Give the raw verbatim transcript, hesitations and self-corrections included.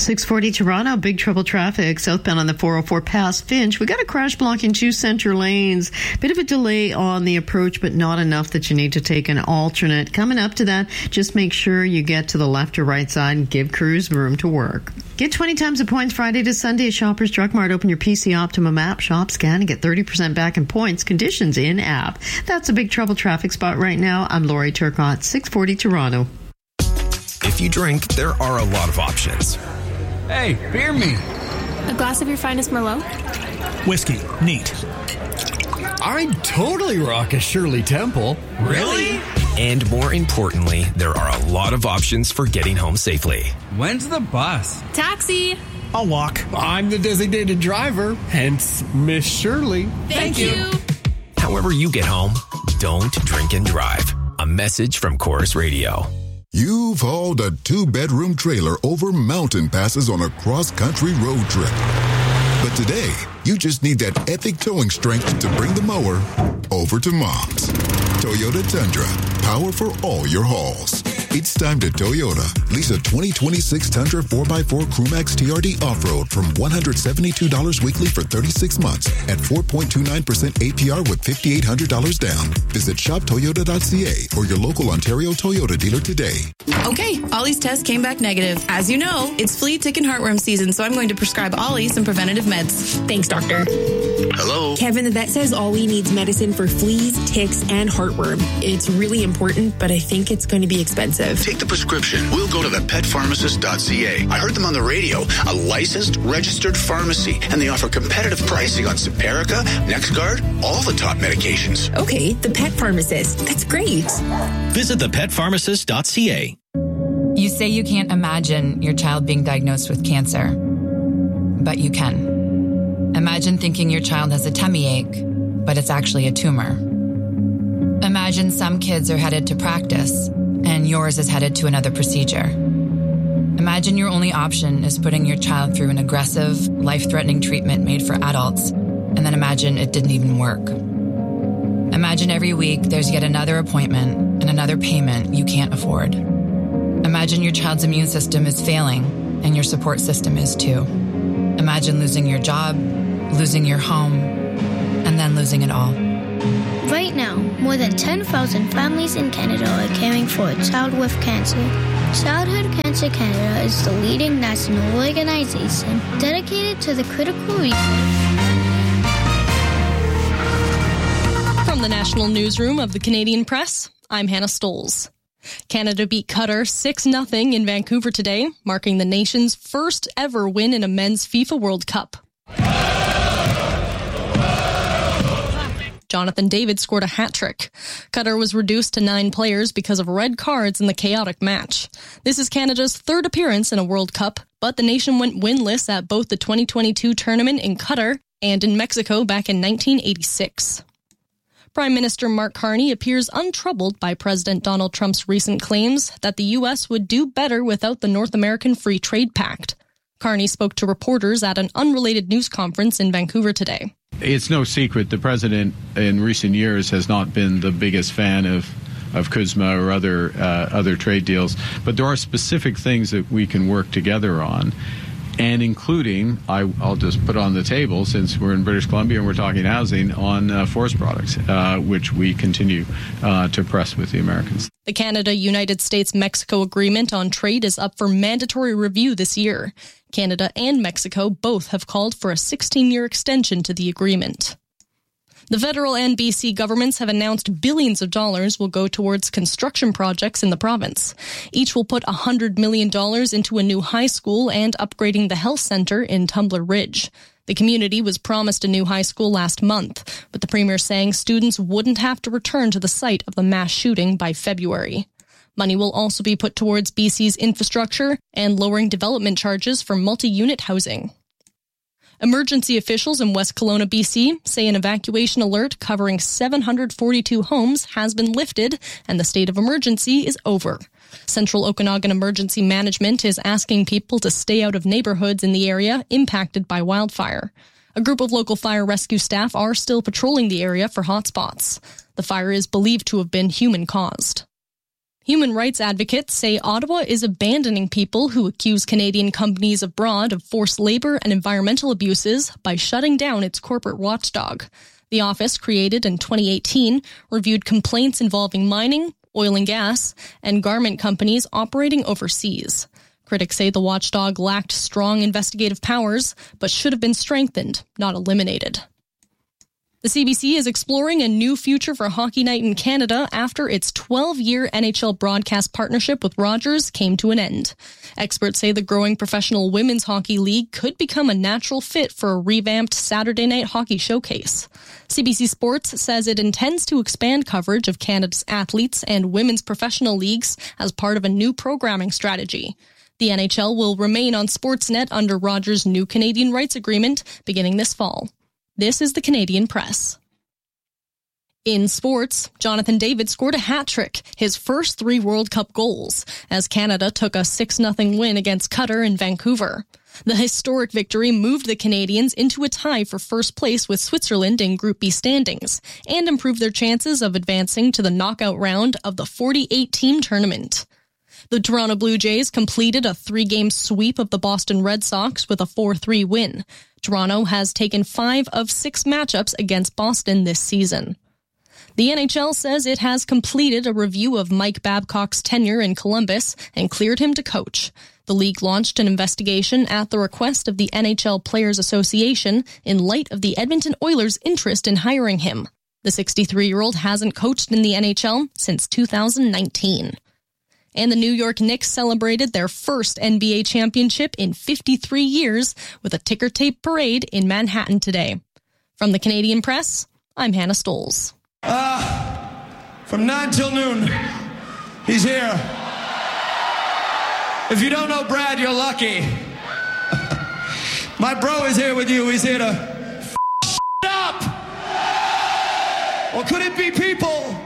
six forty Toronto, big trouble traffic southbound on the four oh four past Finch. We got a crash blocking two center lanes. Bit of a delay on the approach, but not enough that you need to take an alternate. Coming up to that, just make sure you get to the left or right side and give crews room to work. Get twenty times the points Friday to Sunday at Shoppers Drug Mart. Open your P C Optimum app, shop, scan, and get thirty percent back in points. Conditions in app. That's a big trouble traffic spot right now. I'm Lori Turcott, six forty Toronto. If you drink, there are a lot of options. Hey, beer me. A glass of your finest Merlot? Whiskey. Neat. I'd totally rock a Shirley Temple. Really? And more importantly, there are a lot of options for getting home safely. When's the bus? Taxi. I'll walk. I'm the designated driver, hence Miss Shirley. Thank, Thank you. you. However you get home, don't drink and drive. A message from Chorus Radio. You've hauled a two-bedroom trailer over mountain passes on a cross-country road trip. But today, you just need that epic towing strength to bring the mower over to Mom's. Toyota Tundra, power for all your hauls. It's time to Toyota. Lease a twenty twenty-six Tundra four by four Crewmax T R D Off-Road from one hundred seventy-two dollars weekly for thirty-six months at four point two nine percent A P R with five thousand eight hundred dollars down. Visit shop toyota dot c a or your local Ontario Toyota dealer today. Okay, Ollie's test came back negative. As you know, it's flea, tick, and heartworm season, so I'm going to prescribe Ollie some preventative meds. Thanks, doctor. Hello? Kevin, the vet says Ollie needs medicine for fleas, ticks, and heartworm. It's really important, but I think it's going to be expensive. Take the prescription. We'll go to the pet pharmacist dot c a. I heard them on the radio. A licensed, registered pharmacy, and they offer competitive pricing on Simparica, NexGard, all the top medications. Okay, the pet pharmacist. That's great. Visit the pet pharmacist dot c a. You say you can't imagine your child being diagnosed with cancer, but you can. Imagine thinking your child has a tummy ache, but it's actually a tumor. Imagine some kids are headed to practice, and yours is headed to another procedure. Imagine your only option is putting your child through an aggressive, life-threatening treatment made for adults, and then imagine it didn't even work. Imagine every week there's yet another appointment and another payment you can't afford. Imagine your child's immune system is failing, and your support system is too. Imagine losing your job, losing your home, and then losing it all. Right now, more than ten thousand families in Canada are caring for a child with cancer. Childhood Cancer Canada is the leading national organization dedicated to the critical research. From the National Newsroom of the Canadian Press, I'm Hannah Stoles. Canada beat Qatar six nothing in Vancouver today, marking the nation's first ever win in a men's FIFA World Cup. Jonathan David scored a hat-trick. Qatar was reduced to nine players because of red cards in the chaotic match. This is Canada's third appearance in a World Cup, but the nation went winless at both the twenty twenty-two tournament in Qatar and in Mexico back in nineteen eighty-six. Prime Minister Mark Carney appears untroubled by President Donald Trump's recent claims that the U S would do better without the North American Free Trade Pact. Carney spoke to reporters at an unrelated news conference in Vancouver today. It's no secret the president in recent years has not been the biggest fan of of C U S M A or other uh, other trade deals, but there are specific things that we can work together on, and including, I, I'll just put on the table, since we're in British Columbia and we're talking housing, on uh, forest products, uh, which we continue uh, to press with the Americans. The Canada-United States-Mexico Agreement on Trade is up for mandatory review this year. Canada and Mexico both have called for a sixteen-year extension to the agreement. The federal and B C governments have announced billions of dollars will go towards construction projects in the province. Each will put one hundred million dollars into a new high school and upgrading the health center in Tumbler Ridge. The community was promised a new high school last month, but the premier saying students wouldn't have to return to the site of the mass shooting by February. Money will also be put towards B C's infrastructure and lowering development charges for multi-unit housing. Emergency officials in West Kelowna, B C, say an evacuation alert covering seven hundred forty-two homes has been lifted and the state of emergency is over. Central Okanagan Emergency Management is asking people to stay out of neighborhoods in the area impacted by wildfire. A group of local fire rescue staff are still patrolling the area for hotspots. The fire is believed to have been human-caused. Human rights advocates say Ottawa is abandoning people who accuse Canadian companies abroad of forced labor and environmental abuses by shutting down its corporate watchdog. The office, created in twenty eighteen, reviewed complaints involving mining, oil and gas, and garment companies operating overseas. Critics say the watchdog lacked strong investigative powers, but should have been strengthened, not eliminated. The C B C is exploring a new future for Hockey Night in Canada after its twelve-year N H L broadcast partnership with Rogers came to an end. Experts say the growing professional women's hockey league could become a natural fit for a revamped Saturday night hockey showcase. C B C Sports says it intends to expand coverage of Canada's athletes and women's professional leagues as part of a new programming strategy. The N H L will remain on Sportsnet under Rogers' new Canadian rights agreement beginning this fall. This is the Canadian Press. In sports, Jonathan David scored a hat-trick, his first three World Cup goals, as Canada took a six nothing win against Qatar in Vancouver. The historic victory moved the Canadians into a tie for first place with Switzerland in Group B standings and improved their chances of advancing to the knockout round of the forty-eight team tournament. The Toronto Blue Jays completed a three-game sweep of the Boston Red Sox with a four three win. Toronto has taken five of six matchups against Boston this season. The N H L says it has completed a review of Mike Babcock's tenure in Columbus and cleared him to coach. The league launched an investigation at the request of the N H L Players Association in light of the Edmonton Oilers' interest in hiring him. The sixty-three-year-old hasn't coached in the N H L since two thousand nineteen. And the New York Knicks celebrated their first N B A championship in fifty-three years with a ticker tape parade in Manhattan today. From the Canadian Press, I'm Hannah Stoles. Uh, from nine till noon, he's here. If you don't know Brad, you're lucky. My bro is here with you. He's here to f*** up. Or could it be people?